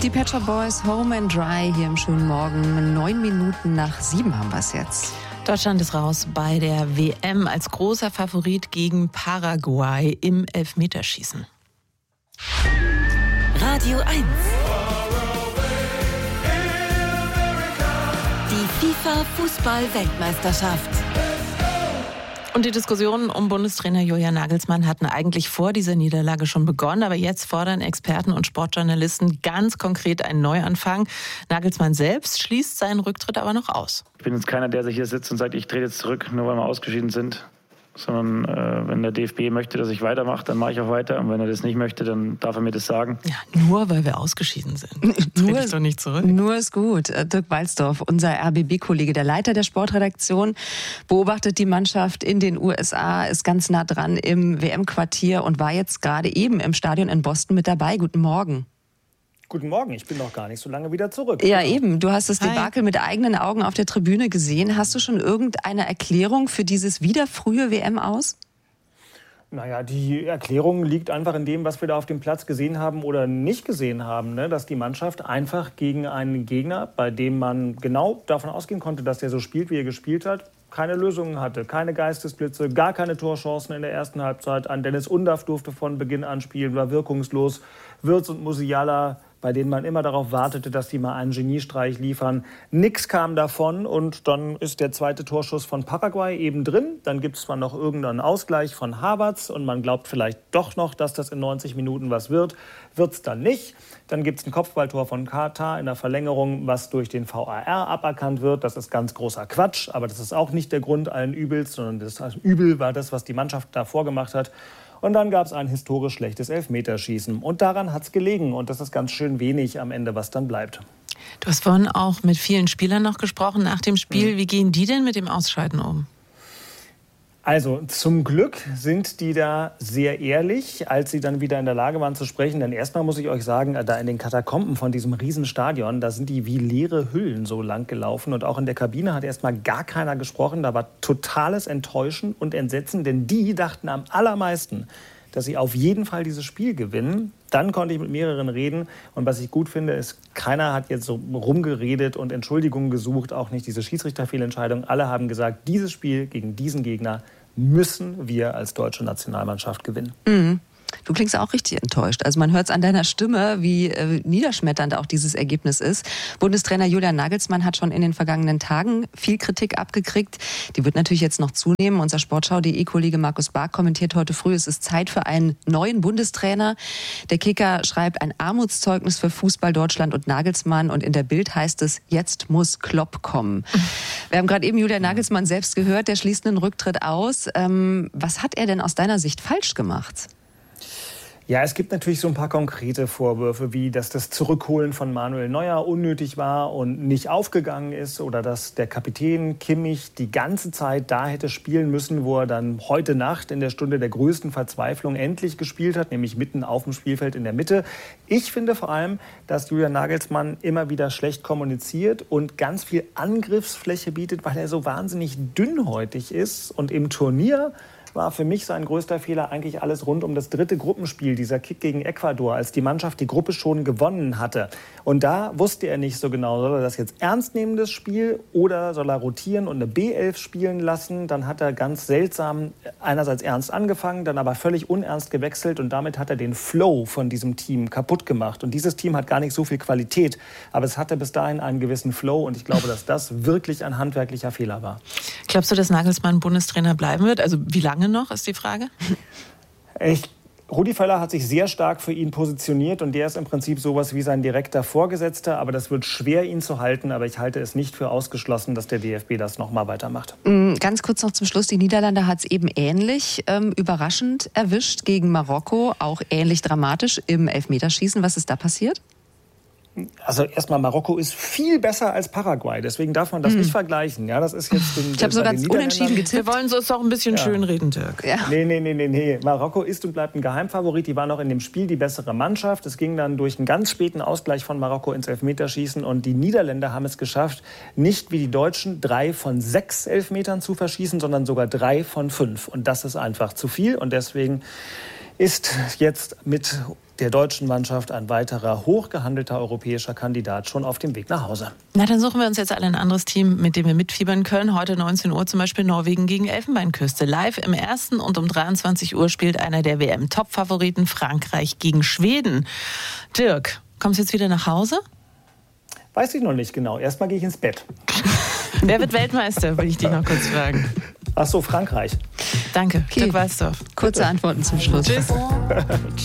Die Pet Shop Boys, Home and Dry, hier im schönen Morgen. 9 Minuten nach 7 haben wir es jetzt. Deutschland ist raus bei der WM als großer Favorit gegen Paraguay im Elfmeterschießen. Radio 1. Die FIFA-Fußball-Weltmeisterschaft. Und die Diskussionen um Bundestrainer Julian Nagelsmann hatten eigentlich vor dieser Niederlage schon begonnen. Aber jetzt fordern Experten und Sportjournalisten ganz konkret einen Neuanfang. Nagelsmann selbst schließt seinen Rücktritt aber noch aus. Ich bin jetzt keiner, der sich hier sitzt und sagt, ich trete jetzt zurück, nur weil wir ausgeschieden sind. Sondern wenn der DFB möchte, dass ich weitermache, dann mache ich auch weiter. Und wenn er das nicht möchte, dann darf er mir das sagen. Ja, nur weil wir ausgeschieden sind. Trete ich doch nicht zurück. Nur ist gut. Dirk Walzdorf, unser RBB-Kollege, der Leiter der Sportredaktion, beobachtet die Mannschaft in den USA, ist ganz nah dran im WM-Quartier und war jetzt gerade eben im Stadion in Boston mit dabei. Guten Morgen. Guten Morgen, ich bin noch gar nicht so lange wieder zurück. Ja, eben. Du hast das Debakel mit eigenen Augen auf der Tribüne gesehen. Hast du schon irgendeine Erklärung für dieses wieder frühe WM aus? Naja, die Erklärung liegt einfach in dem, was wir da auf dem Platz gesehen haben oder nicht gesehen haben. Ne? Dass die Mannschaft einfach gegen einen Gegner, bei dem man genau davon ausgehen konnte, dass der so spielt, wie er gespielt hat, keine Lösungen hatte, keine Geistesblitze, gar keine Torchancen in der ersten Halbzeit. An Dennis Undaff durfte von Beginn an spielen, war wirkungslos. Wirtz und Musiala, bei denen man immer darauf wartete, dass die mal einen Geniestreich liefern. Nix kam davon und dann ist der zweite Torschuss von Paraguay eben drin. Dann gibt es zwar noch irgendeinen Ausgleich von Havertz und man glaubt vielleicht doch noch, dass das in 90 Minuten was wird. Wird's dann nicht. Dann gibt es ein Kopfballtor von Katar in der Verlängerung, was durch den VAR aberkannt wird. Das ist ganz großer Quatsch, aber das ist auch nicht der Grund allen Übels, sondern das Übel war das, was die Mannschaft da vorgemacht hat. Und dann gab es ein historisch schlechtes Elfmeterschießen. Und daran hat es gelegen. Und das ist ganz schön wenig am Ende, was dann bleibt. Du hast vorhin auch mit vielen Spielern noch gesprochen nach dem Spiel. Wie gehen die denn mit dem Ausscheiden um? Also zum Glück sind die da sehr ehrlich, als sie dann wieder in der Lage waren zu sprechen. Denn erstmal muss ich euch sagen, da in den Katakomben von diesem Riesenstadion, da sind die wie leere Hüllen so lang gelaufen. Und auch in der Kabine hat erstmal gar keiner gesprochen. Da war totales Enttäuschen und Entsetzen, denn die dachten am allermeisten, dass sie auf jeden Fall dieses Spiel gewinnen. Dann konnte ich mit mehreren reden. Und was ich gut finde, ist, keiner hat jetzt so rumgeredet und Entschuldigungen gesucht, auch nicht diese Schiedsrichterfehlentscheidung. Alle haben gesagt, dieses Spiel gegen diesen Gegner müssen wir als deutsche Nationalmannschaft gewinnen. Mhm. Du klingst auch richtig enttäuscht. Also man hört es an deiner Stimme, wie niederschmetternd auch dieses Ergebnis ist. Bundestrainer Julian Nagelsmann hat schon in den vergangenen Tagen viel Kritik abgekriegt. Die wird natürlich jetzt noch zunehmen. Unser Sportschau.de-Kollege Markus Bark kommentiert heute früh, es ist Zeit für einen neuen Bundestrainer. Der Kicker schreibt ein Armutszeugnis für Fußball, Deutschland und Nagelsmann. Und in der Bild heißt es, jetzt muss Klopp kommen. Wir haben gerade eben Julian Nagelsmann selbst gehört, der schließt einen Rücktritt aus. Was hat er denn aus deiner Sicht falsch gemacht? Ja, es gibt natürlich so ein paar konkrete Vorwürfe, wie dass das Zurückholen von Manuel Neuer unnötig war und nicht aufgegangen ist oder dass der Kapitän Kimmich die ganze Zeit da hätte spielen müssen, wo er dann heute Nacht in der Stunde der größten Verzweiflung endlich gespielt hat, nämlich mitten auf dem Spielfeld in der Mitte. Ich finde vor allem, dass Julian Nagelsmann immer wieder schlecht kommuniziert und ganz viel Angriffsfläche bietet, weil er so wahnsinnig dünnhäutig ist. Und im Turnier war für mich sein größter Fehler eigentlich alles rund um das dritte Gruppenspiel, dieser Kick gegen Ecuador, als die Mannschaft die Gruppe schon gewonnen hatte. Und da wusste er nicht so genau, soll er das jetzt ernst nehmen, das Spiel, oder soll er rotieren und eine B11 spielen lassen. Dann hat er ganz seltsam einerseits ernst angefangen, dann aber völlig unernst gewechselt und damit hat er den Flow von diesem Team kaputt gemacht. Und dieses Team hat gar nicht so viel Qualität, aber es hatte bis dahin einen gewissen Flow und ich glaube, dass das wirklich ein handwerklicher Fehler war. Glaubst du, dass Nagelsmann Bundestrainer bleiben wird? Also wie lange noch, ist die Frage? Rudi Völler hat sich sehr stark für ihn positioniert und der ist im Prinzip sowas wie sein direkter Vorgesetzter. Aber das wird schwer, ihn zu halten. Aber ich halte es nicht für ausgeschlossen, dass der DFB das nochmal weitermacht. Ganz kurz noch zum Schluss. Die Niederlande hat es eben ähnlich überraschend erwischt gegen Marokko. Auch ähnlich dramatisch im Elfmeterschießen. Was ist da passiert? Also erstmal, Marokko ist viel besser als Paraguay. Deswegen darf man das nicht vergleichen. Ja, das ist jetzt ich habe sogar unentschieden getippt. Wir wollen es auch ein bisschen schönreden, Dirk. Ja. Nee. Marokko ist und bleibt ein Geheimfavorit. Die waren auch in dem Spiel die bessere Mannschaft. Es ging dann durch einen ganz späten Ausgleich von Marokko ins Elfmeterschießen. Und die Niederländer haben es geschafft, nicht wie die Deutschen 3 von 6 Elfmetern zu verschießen, sondern sogar 3 von 5. Und das ist einfach zu viel. Und deswegen ist jetzt mit der deutschen Mannschaft ein weiterer hochgehandelter europäischer Kandidat schon auf dem Weg nach Hause. Na, dann suchen wir uns jetzt alle ein anderes Team, mit dem wir mitfiebern können. Heute 19 Uhr zum Beispiel Norwegen gegen Elfenbeinküste. Live im ersten und um 23 Uhr spielt einer der WM-Top-Favoriten Frankreich gegen Schweden. Dirk, kommst du jetzt wieder nach Hause? Weiß ich noch nicht genau. Erstmal gehe ich ins Bett. Wer wird Weltmeister, will ich dich noch kurz fragen. Ach so, Frankreich. Danke, Okay. Dirk Walsdorf. Kurze Antworten zum Schluss. Tschüss.